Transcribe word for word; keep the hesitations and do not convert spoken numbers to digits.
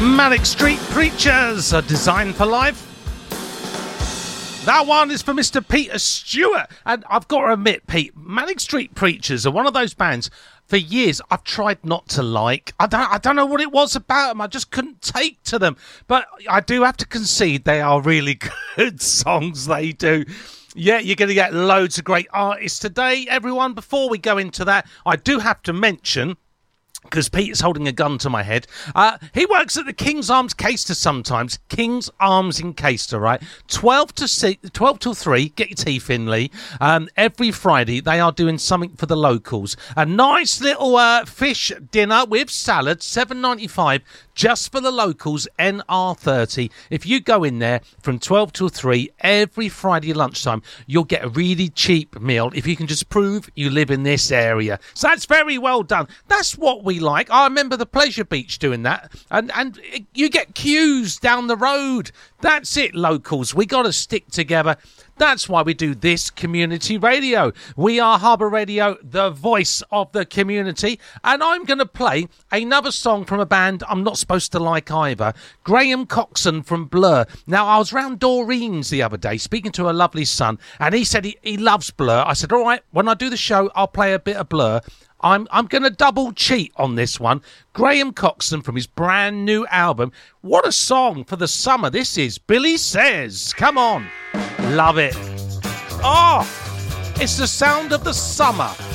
Manic Street Preachers, a Design for Life. That one is for Mister Peter Stewart. And I've got to admit, Pete, Manic Street Preachers are one of those bands for years I've tried not to like. I don't, I don't know what it was about them. I just couldn't take to them. But I do have to concede they are really good songs, they do. Yeah, you're going to get loads of great artists today, everyone. Before we go into that, I do have to mention, because Peter's holding a gun to my head. Uh, he works at the King's Arms Caister sometimes. King's Arms in Caister, right? twelve to six, twelve till three. Get your teeth in, Lee. Um, every Friday, they are doing something for the locals. A nice little uh, fish dinner with salad, seven ninety-five, just for the locals, N R thirty. If you go in there from twelve till three, every Friday lunchtime, you'll get a really cheap meal if you can just prove you live in this area. So that's very well done. That's what we like. I remember the Pleasure Beach doing that, and and you get queues down the road. That's it, locals. We got to stick together. That's why we do this community radio. We are Harbour Radio, the voice of the community. And I'm going to play another song from a band I'm not supposed to like either. Graham Coxon from Blur. Now, I was round Doreen's the other day speaking to her lovely son, and he said he, he loves Blur. I said, all right, when I do the show, I'll play a bit of Blur. I'm I'm going to double cheat on this one. Graham Coxon from his brand new album. What a song for the summer this is. Billy Says. Come on. Love it. Oh, it's the sound of the summer.